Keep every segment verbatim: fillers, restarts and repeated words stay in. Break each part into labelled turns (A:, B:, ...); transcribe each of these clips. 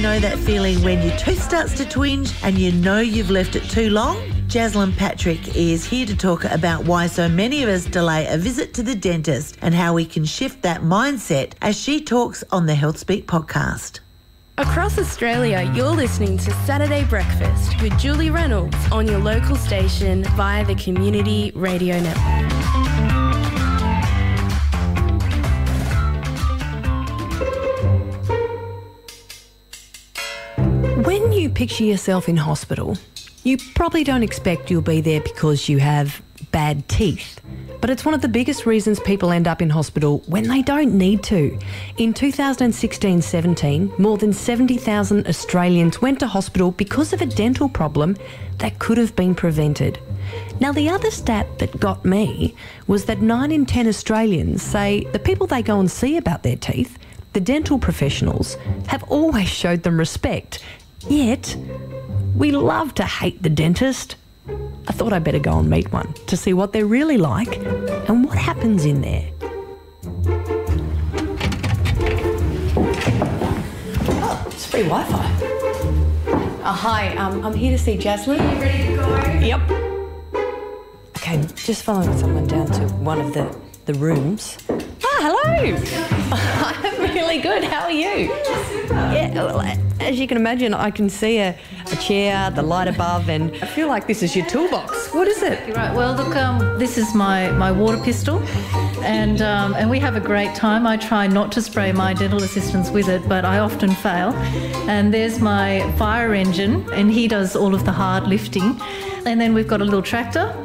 A: know that feeling when your tooth starts to twinge and you know you've left it too long? Jaslyn Patrick is here to talk about why so many of us delay a visit to the dentist and how we can shift that mindset as she talks on the Health Speak podcast.
B: Across Australia, you're listening to Saturday Breakfast with Julie Reynolds on your local station via the Community Radio Network.
C: When you picture yourself in hospital, you probably don't expect you'll be there because you have bad teeth. But it's one of the biggest reasons people end up in hospital when they don't need to. In two thousand sixteen seventeen, more than seventy thousand Australians went to hospital because of a dental problem that could have been prevented. Now, the other stat that got me was that nine in ten Australians say the people they go and see about their teeth, the dental professionals, have always showed them respect. Yet, we love to hate the dentist. I thought I'd better go and meet one to see what they're really like and what happens in there. Oh, it's free Wi-Fi. Oh, hi, um, I'm here to see Jaslyn.
B: Are you ready to go?
C: Yep. Okay, just following someone down to one of the, the rooms. Ah, hello. I'm really good. How are you? Yeah, well, as you can imagine, I can see a, a chair, the light above, and I feel like this is your toolbox. What is it?
D: You're right. Well, look, um, this is my, my water pistol, and um, and we have a great time. I try not to spray my dental assistants with it, but I often fail. And there's my fire engine, and he does all of the hard lifting. And then we've got a little tractor,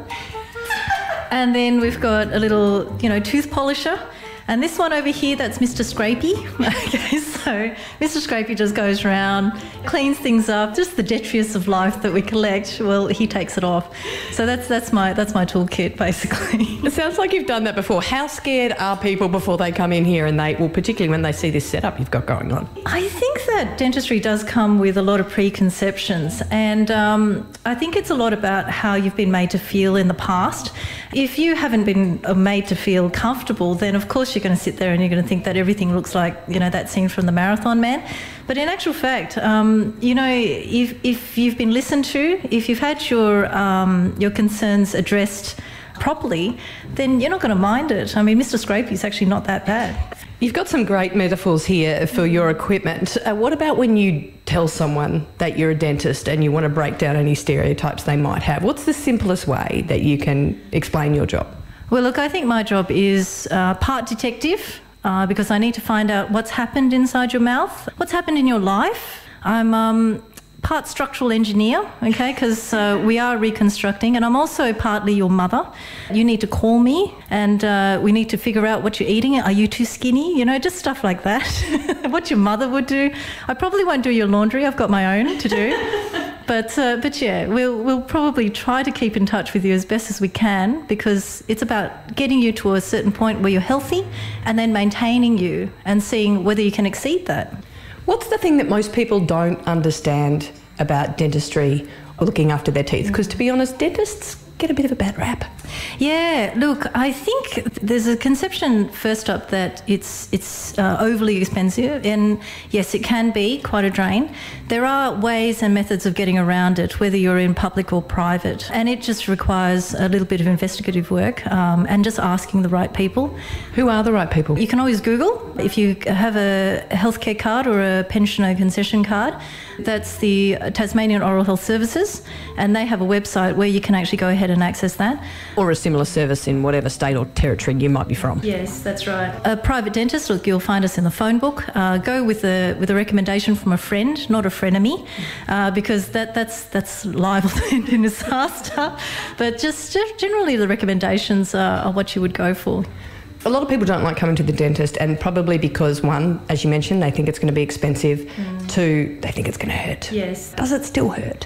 D: and then we've got a little, you know, tooth polisher. And this one over here, that's Mister Scrapey. Okay, so Mister Scrapey just goes around, cleans things up, just the detritus of life that we collect. Well, he takes it off. So that's that's my that's my toolkit, basically.
C: It sounds like you've done that before. How scared are people before they come in here and they, well, particularly when they see this setup you've got going on?
D: I think that dentistry does come with a lot of preconceptions, and um, I think it's a lot about how you've been made to feel in the past. If you haven't been made to feel comfortable, then of course you're going to sit there and you're going to think that everything looks like, you know, that scene from the Marathon Man. But in actual fact, um, you know, if if you've been listened to, if you've had your um, your concerns addressed properly, then you're not going to mind it. I mean, Mister Scrapey's actually not that bad.
C: You've got some great metaphors here for your equipment. Uh, what about when you tell someone that you're a dentist and you want to break down any stereotypes they might have? What's the simplest way that you can explain your job?
D: Well, look, I think my job is uh, part detective uh, because I need to find out what's happened inside your mouth, what's happened in your life. I'm um, part structural engineer, okay, because uh, we are reconstructing, and I'm also partly your mother. You need to call me, and uh, we need to figure out what you're eating. Are you too skinny? You know, just stuff like that. What your mother would do. I probably won't do your laundry. I've got my own to do. But uh, but yeah, we'll we'll probably try to keep in touch with you as best as we can, because it's about getting you to a certain point where you're healthy and then maintaining you and seeing whether you can exceed that.
C: What's the thing that most people don't understand about dentistry or looking after their teeth? Because to be honest, dentists get a bit of a bad rap.
D: Yeah, look, I think there's a conception first up that it's it's uh, overly expensive, and yes, it can be quite a drain. There are ways and methods of getting around it, whether you're in public or private, and it just requires a little bit of investigative work um, and just asking the right people.
C: Who are the right people?
D: You can always Google. If you have a healthcare card or a pensioner concession card, that's the Tasmanian Oral Health Services, and they have a website where you can actually go ahead and access that.
C: Or a similar service in whatever state or territory you might be from.
D: Yes, that's right. A private dentist, look, you'll find us in the phone book. Uh, go with a with a recommendation from a friend, not a frenemy, uh, because that that's that's liable to end in disaster. But just generally, the recommendations are, are what you would go for.
C: A lot of people don't like coming to the dentist, and probably because, one, as you mentioned, they think it's going to be expensive. Mm. Two, they think it's going to hurt.
D: Yes.
C: Does it still hurt?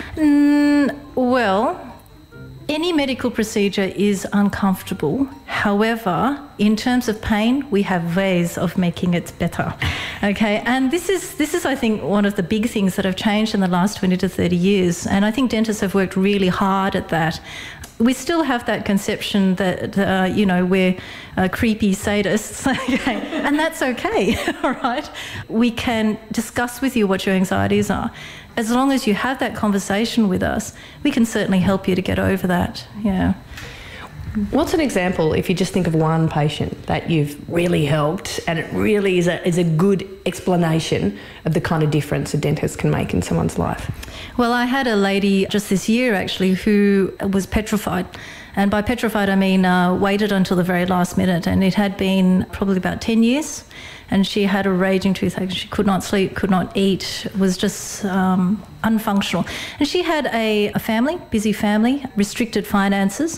D: Mm, well, any medical procedure is uncomfortable. However, in terms of pain, we have ways of making it better. Okay, and this is this is I think one of the big things that have changed in the last twenty to thirty years, and I think dentists have worked really hard at that. we still have that conception that, uh, you know, we're uh, creepy sadists, okay? And that's okay, all right? We can discuss with you what your anxieties are. As long as you have that conversation with us, we can certainly help you to get over that, yeah.
C: What's an example, if you just think of one patient that you've really helped and it really is a, is a good explanation of the kind of difference a dentist can make in someone's life?
D: Well, I had a lady just this year actually who was petrified. And by petrified, I mean uh, waited until the very last minute. And it had been probably about ten years. And she had a raging toothache. She could not sleep, could not eat, was just um, unfunctional. And she had a, a family, busy family, restricted finances.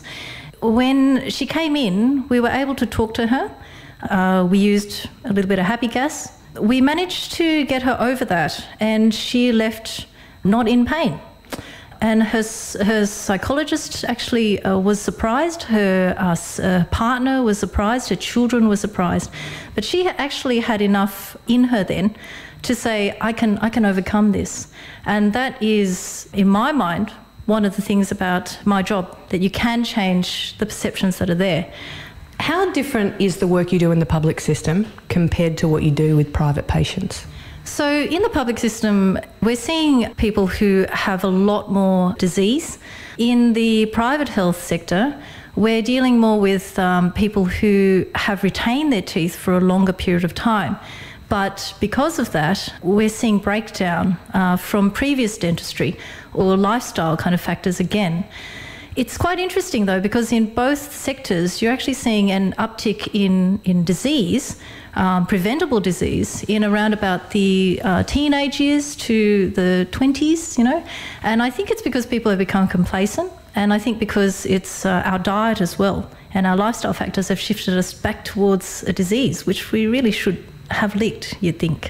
D: When she came in, we were able to talk to her. Uh, we used a little bit of happy gas. We managed to get her over that, and she left not in pain. And her her psychologist actually uh, was surprised. Her uh, uh, partner was surprised. Her children were surprised. But she actually had enough in her then to say, I can I can overcome this. And that is, in my mind, one of the things about my job, that you can change the perceptions that are there.
C: How different is the work you do in the public system compared to what you do with private patients?
D: So in the public system, we're seeing people who have a lot more disease. In the private health sector, we're dealing more with um, people who have retained their teeth for a longer period of time. But because of that, we're seeing breakdown uh, from previous dentistry or lifestyle kind of factors again. It's quite interesting though, because in both sectors, you're actually seeing an uptick in, in disease, um, preventable disease, in around about the uh, teenage years to the twenties, you know. And I think it's because people have become complacent, and I think because it's uh, our diet as well, and our lifestyle factors have shifted us back towards a disease, which we really should have licked, you'd think.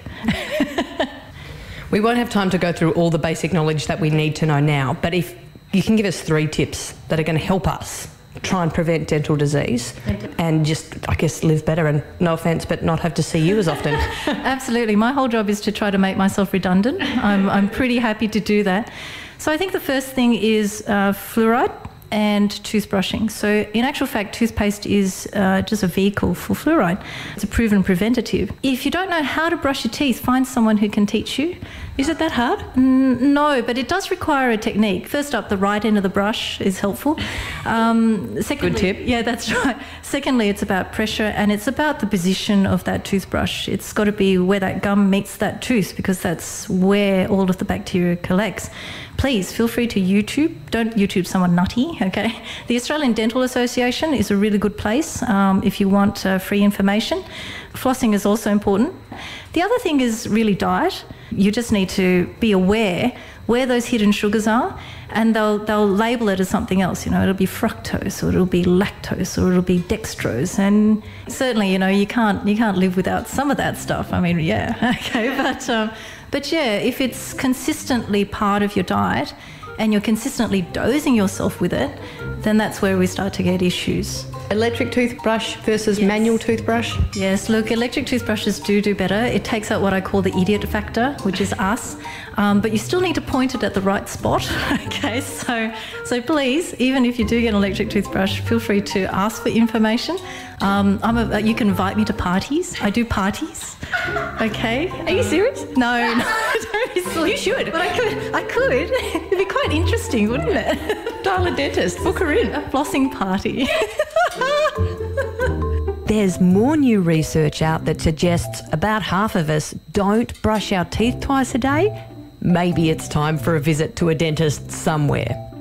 C: We won't have time to go through all the basic knowledge that we need to know now, but if you can give us three tips that are going to help us try and prevent dental disease and just, I guess, live better, and no offence, but not have to see you as often.
D: Absolutely. My whole job is to try to make myself redundant. I'm, I'm pretty happy to do that. So I think the first thing is uh, fluoride and toothbrushing. So in actual fact, toothpaste is uh, just a vehicle for fluoride. It's a proven preventative. If you don't know how to brush your teeth, find someone who can teach you.
C: Is it that hard?
D: N- no, but it does require a technique. First up, the right end of the brush is helpful. Um, secondly,
C: Good tip.
D: Yeah, that's right. Secondly, it's about pressure, and it's about the position of that toothbrush. It's got to be where that gum meets that tooth, because that's where all of the bacteria collects. Please feel free to YouTube. Don't YouTube someone nutty, okay? The Australian Dental Association is a really good place um, if you want uh, free information. Flossing is also important. The other thing is really diet. You just need to be aware where those hidden sugars are, and they'll they'll label it as something else. You know, it'll be fructose, or it'll be lactose, or it'll be dextrose, and certainly, you know, you can't you can't live without some of that stuff. I mean, yeah, okay, but um, but yeah, if it's consistently part of your diet, and you're consistently dosing yourself with it, then that's where we start to get issues.
C: Electric toothbrush versus
D: Yes.
C: manual toothbrush?
D: Yes, look, electric toothbrushes do do better. It takes out what I call the idiot factor, which is us. Um, but you still need to point it at the right spot. Okay, so so please, even if you do get an electric toothbrush, feel free to ask for information. Um, I'm a, you can invite me to parties. I do parties. Okay.
C: Are you serious?
D: No, no, don't be silly.
C: You should.
D: But I could. I could. It'd be quite interesting, wouldn't it?
C: Dial a dentist. Book her in.
D: A flossing party.
C: There's more new research out that suggests about half of us don't brush our teeth twice a day. Maybe it's time for a visit to a dentist somewhere.